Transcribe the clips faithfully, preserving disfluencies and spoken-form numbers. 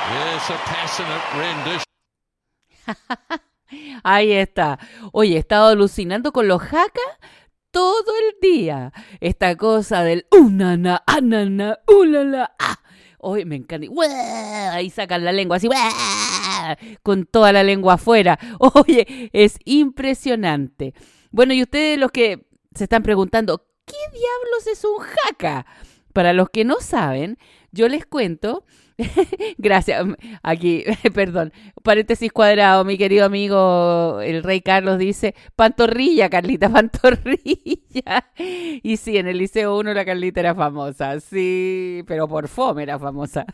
Yes, a passionate rendition. Ahí está. Oye, he estado alucinando con los jaca todo el día. Esta cosa del unana, anana, ulala, ah. Oye, me encanta. ¡Uah! Ahí sacan la lengua así, ¡uah! Con toda la lengua afuera. Oye, es impresionante. Bueno, y ustedes los que se están preguntando, ¿qué diablos es un jaca? Para los que no saben, yo les cuento. Gracias. Aquí, perdón. Paréntesis cuadrado, mi querido amigo, el rey Carlos dice, pantorrilla, Carlita, pantorrilla. Y sí, en el Liceo uno la Carlita era famosa, sí, pero por fome era famosa.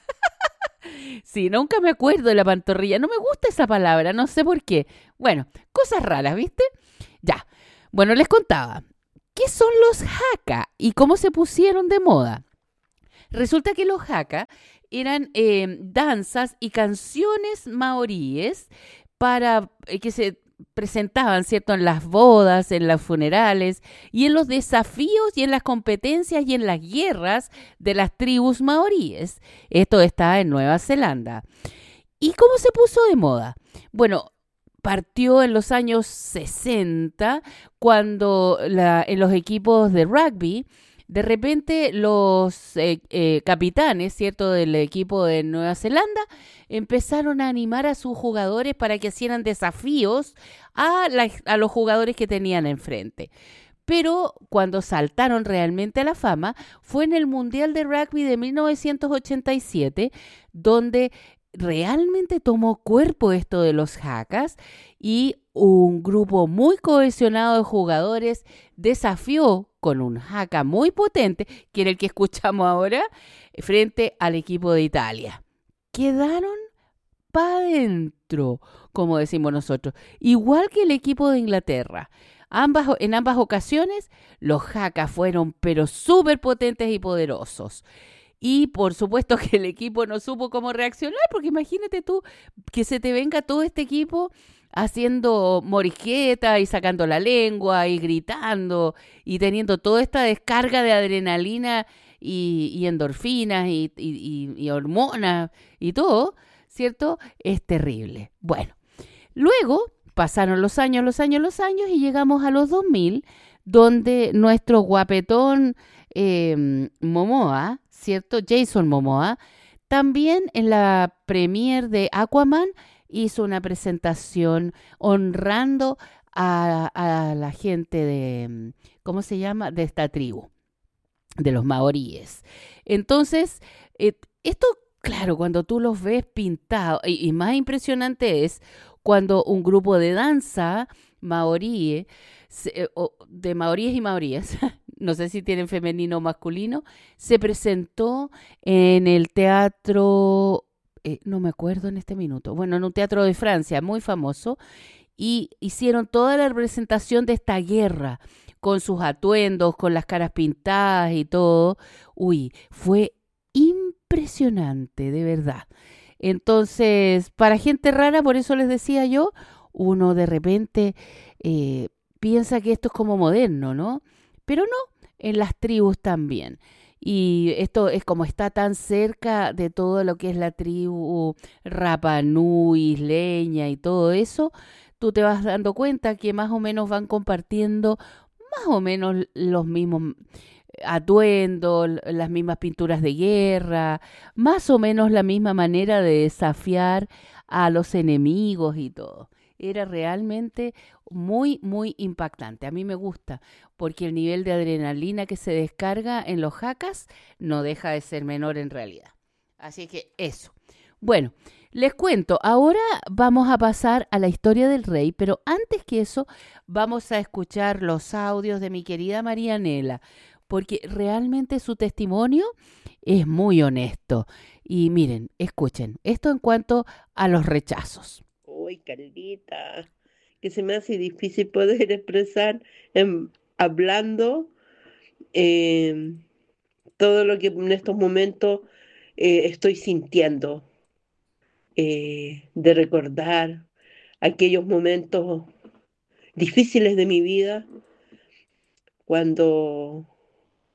Sí, nunca me acuerdo de la pantorrilla, no me gusta esa palabra, no sé por qué. Bueno, cosas raras, ¿viste? Ya, bueno, les contaba, ¿qué son los haka y cómo se pusieron de moda? Resulta que los haka eran eh, danzas y canciones maoríes para eh, que se presentaban, ¿cierto?, en las bodas, en los funerales y en los desafíos y en las competencias y en las guerras de las tribus maoríes. Esto está en Nueva Zelanda. ¿Y cómo se puso de moda? Bueno, partió en los años sesenta, cuando la, en los equipos de rugby, de repente los eh, eh, capitanes, ¿cierto?, del equipo de Nueva Zelanda empezaron a animar a sus jugadores para que hicieran desafíos a, la, a los jugadores que tenían enfrente. Pero cuando saltaron realmente a la fama fue en el Mundial de Rugby de mil novecientos ochenta y siete, donde realmente tomó cuerpo esto de los hakas y un grupo muy cohesionado de jugadores desafió con un haka muy potente, que era el que escuchamos ahora, frente al equipo de Italia. Quedaron para adentro, como decimos nosotros, igual que el equipo de Inglaterra. Ambas, en ambas ocasiones, los hakas fueron pero súper potentes y poderosos. Y por supuesto que el equipo no supo cómo reaccionar, porque imagínate tú que se te venga todo este equipo haciendo morisqueta y sacando la lengua y gritando y teniendo toda esta descarga de adrenalina y, y endorfinas y, y, y, y hormonas y todo, ¿cierto? Es terrible. Bueno, luego pasaron los años, los años, los años y llegamos a los dos mil, donde nuestro guapetón eh, Momoa, ¿cierto? Jason Momoa, también en la premier de Aquaman hizo una presentación honrando a, a la gente de, ¿cómo se llama?, de esta tribu, de los maoríes. Entonces, eh, esto, claro, cuando tú los ves pintados, y, y más impresionante es cuando un grupo de danza maorí, se, o de maoríes y maoríes, no sé si tienen femenino o masculino, se presentó en el teatro, eh, no me acuerdo en este minuto, bueno, en un teatro de Francia muy famoso, y hicieron toda la representación de esta guerra, con sus atuendos, con las caras pintadas y todo. Uy, fue impresionante, de verdad. Entonces, para gente rara, por eso les decía yo, uno de repente eh, piensa que esto es como moderno, ¿no? Pero no, en las tribus también. Y esto es como está tan cerca de todo lo que es la tribu Rapa Nui, isleña y todo eso, tú te vas dando cuenta que más o menos van compartiendo más o menos los mismos atuendos, las mismas pinturas de guerra, más o menos la misma manera de desafiar a los enemigos y todo. Era realmente muy, muy impactante. A mí me gusta porque el nivel de adrenalina que se descarga en los hakas no deja de ser menor en realidad. Así que eso. Bueno, les cuento, ahora vamos a pasar a la historia del rey, pero antes que eso vamos a escuchar los audios de mi querida Marianela, porque realmente su testimonio es muy honesto. Y miren, escuchen, esto en cuanto a los rechazos. Uy, Carlita, que se me hace difícil poder expresar en- hablando eh, todo lo que en estos momentos eh, estoy sintiendo, eh, de recordar aquellos momentos difíciles de mi vida cuando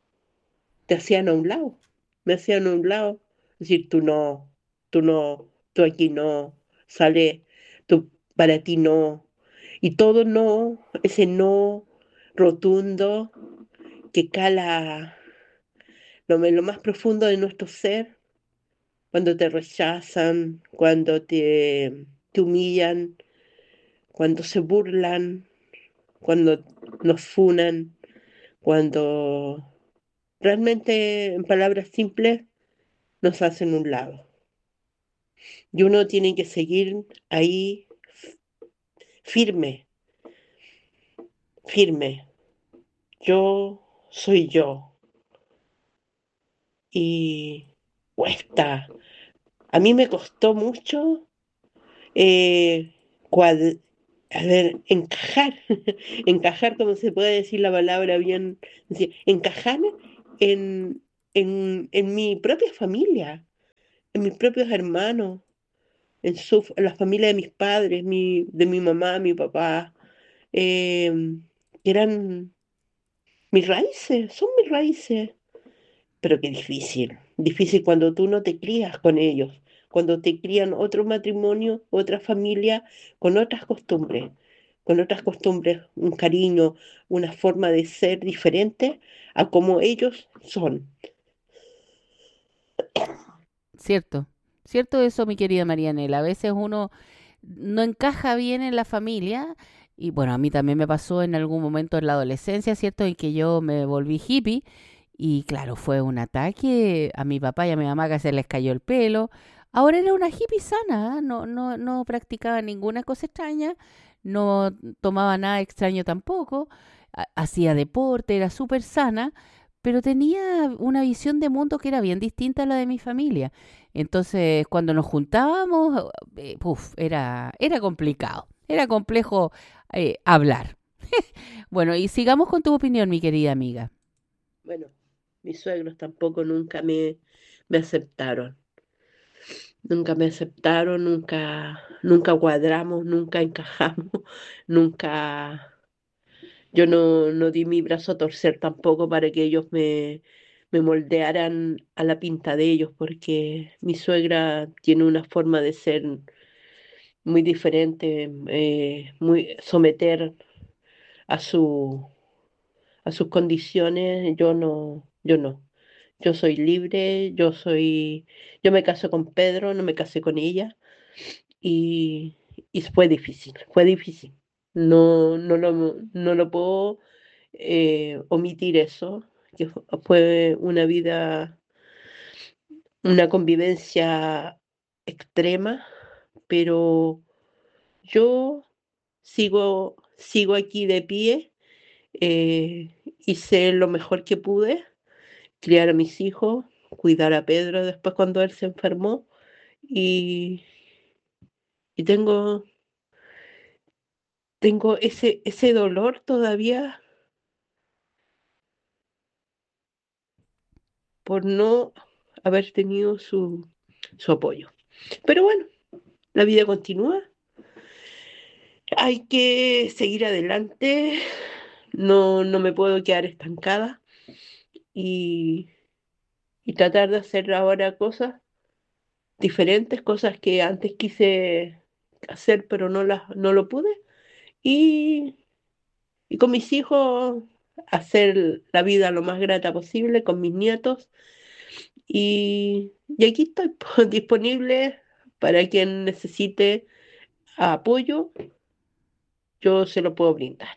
te hacían a un lado, me hacían a un lado, es decir, tú no, tú no. tú aquí no, sale, tú para ti no. Y todo no, ese no rotundo que cala lo, en lo más profundo de nuestro ser, cuando te rechazan, cuando te, te humillan, cuando se burlan, cuando nos funan, cuando realmente, en palabras simples, nos hacen un lado. Y uno tiene que seguir ahí firme, firme. Yo soy yo. Y cuesta. A mí me costó mucho eh, cuad- a ver, encajar, encajar, como se puede decir la palabra bien, decir, encajar en, en, en mi propia familia, en mis propios hermanos, en, su, en la familia de mis padres, mi, de mi mamá, mi papá, eh, que eran mis raíces, son mis raíces. Pero qué difícil, difícil cuando tú no te crías con ellos, cuando te crían otro matrimonio, otra familia, con otras costumbres, con otras costumbres, un cariño, una forma de ser diferente a como ellos son. Cierto, cierto eso, mi querida Marianela. A veces uno no encaja bien en la familia y bueno, a mí también me pasó en algún momento en la adolescencia, ¿cierto? En que yo me volví hippie y claro, fue un ataque a mi papá y a mi mamá que se les cayó el pelo. Ahora era una hippie sana, ¿ah? No, no, no practicaba ninguna cosa extraña, no tomaba nada extraño tampoco, ha- hacía deporte, era súper sana, pero tenía una visión de mundo que era bien distinta a la de mi familia. Entonces, cuando nos juntábamos, eh, puf, era, era complicado, era complejo eh, hablar. Bueno, y sigamos con tu opinión, mi querida amiga. Bueno, mis suegros tampoco nunca me, me aceptaron, nunca me aceptaron, nunca, nunca cuadramos, nunca encajamos, nunca. Yo no, no di mi brazo a torcer tampoco para que ellos me, me moldearan a la pinta de ellos, porque mi suegra tiene una forma de ser muy diferente, eh, muy someter a su, a sus condiciones. Yo no, yo no. Yo soy libre, yo soy, yo me casé con Pedro, no me casé con ella, y, y fue difícil, fue difícil. No, no lo, no lo puedo eh, omitir eso, que fu- fue una vida, una convivencia extrema, pero yo sigo, sigo aquí de pie, eh, hice lo mejor que pude, criar a mis hijos, cuidar a Pedro después cuando él se enfermó y, y tengo, tengo ese, ese dolor todavía por no haber tenido su, su apoyo. Pero bueno, la vida continúa. Hay que seguir adelante, no, no me puedo quedar estancada y, y tratar de hacer ahora cosas diferentes, cosas que antes quise hacer pero no, las, no lo pude. Y, y con mis hijos hacer la vida lo más grata posible, con mis nietos. Y, y aquí estoy pues, disponible para quien necesite apoyo, yo se lo puedo brindar.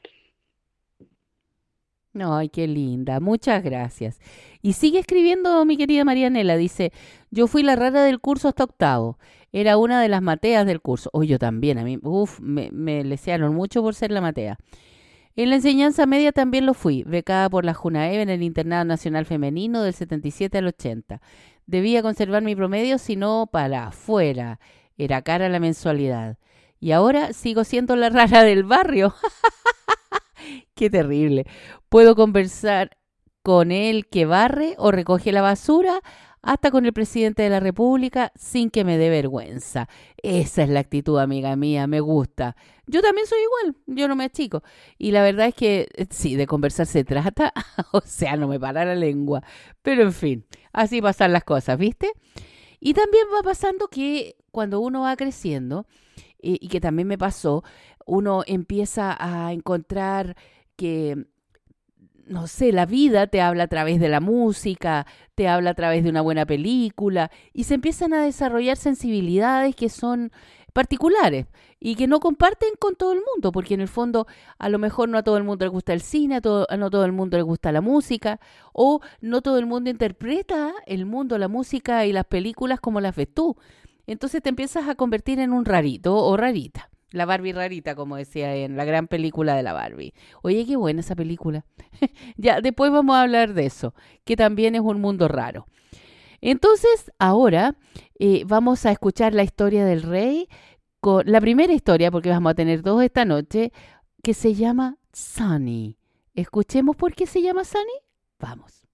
Ay, qué linda, muchas gracias. Y sigue escribiendo mi querida Marianela, dice, yo fui la rara del curso hasta octavo, era una de las mateas del curso. Hoy yo también, a mí, uff, me, me lesearon mucho por ser la matea. En la enseñanza media también lo fui, becada por la Junaev en el Internado Nacional Femenino del setenta y siete al ochenta. Debía conservar mi promedio, si no, para afuera. Era cara la mensualidad. Y ahora sigo siendo la rara del barrio. Qué terrible. Puedo conversar con él que barre o recoge la basura, hasta con el presidente de la República sin que me dé vergüenza. Esa es la actitud, amiga mía, me gusta. Yo también soy igual, yo no me achico. Y la verdad es que eh, sí, de conversar se trata, o sea, no me para la lengua. Pero en fin, así pasan las cosas, ¿viste? Y también va pasando que cuando uno va creciendo, eh, y que también me pasó, uno empieza a encontrar que, no sé, la vida te habla a través de la música, te habla a través de una buena película, y se empiezan a desarrollar sensibilidades que son particulares y que no comparten con todo el mundo, porque en el fondo a lo mejor no a todo el mundo le gusta el cine, a todo, no a todo el mundo le gusta la música, o no todo el mundo interpreta el mundo, la música y las películas como las ves tú. Entonces te empiezas a convertir en un rarito o rarita. La Barbie rarita, como decía en la gran película de la Barbie. Oye, qué buena esa película. Ya, después vamos a hablar de eso, que también es un mundo raro. Entonces, ahora eh, vamos a escuchar la historia del rey, con la primera historia, porque vamos a tener dos esta noche, que se llama Sunny. Escuchemos por qué se llama Sunny. Vamos.